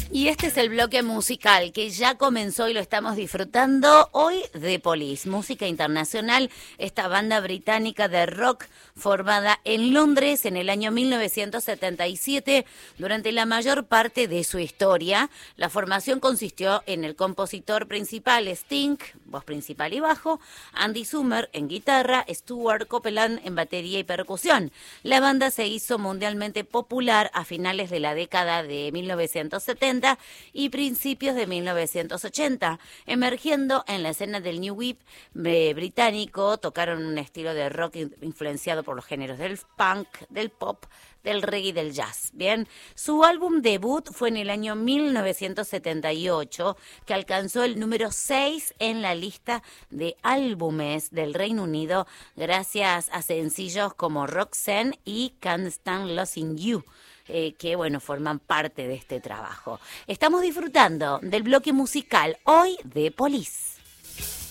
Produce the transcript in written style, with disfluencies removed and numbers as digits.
Y este es el bloque musical que ya comenzó y lo estamos disfrutando hoy de Police, música internacional, esta banda británica de rock formada en Londres en el año 1977. Durante la mayor parte de su historia, la formación consistió en el compositor principal Sting, voz principal y bajo, Andy Summer en guitarra, Stuart Copeland en batería y percusión. La banda se hizo mundialmente popular a finales de la década de 1970 y principios de 1980, emergiendo en la escena del New Wave británico. Tocaron un estilo de rock influenciado por los géneros del punk, del pop, del reggae y del jazz. Bien, su álbum debut fue en el año 1978, que alcanzó el número 6 en la lista de álbumes del Reino Unido gracias a sencillos como Roxanne y Can't Stand Losing You, que bueno, forman parte de este trabajo. Estamos disfrutando del bloque musical hoy de Police.